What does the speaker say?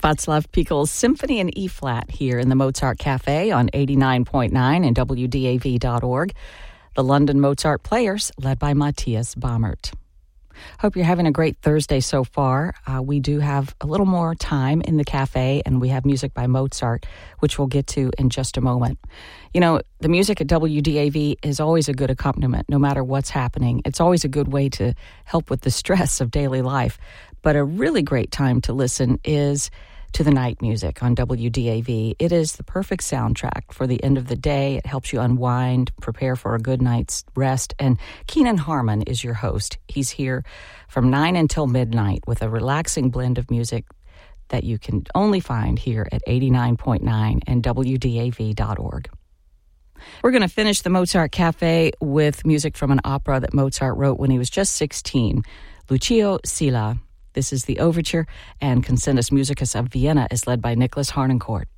Václav Pichel's Symphony in E-flat here in the Mozart Cafe on 89.9 and WDAV.org. The London Mozart Players, led by Matthias Baumert. Hope you're having a great Thursday so far. We do have a little more time in the cafe, and we have music by Mozart, which we'll get to in just a moment. You know, the music at WDAV is always a good accompaniment, no matter what's happening. It's always a good way to help with the stress of daily life. But a really great time to listen is to the night music on WDAV. It is the perfect soundtrack for the end of the day. It helps you unwind, prepare for a good night's rest. And Keenan Harmon is your host. He's here from 9 until midnight with a relaxing blend of music that you can only find here at 89.9 and WDAV.org. We're going to finish the Mozart Cafe with music from an opera that Mozart wrote when he was just 16, Lucio Silla. This is the overture, and Concertus Musicus of Vienna is led by Nicholas Harnoncourt.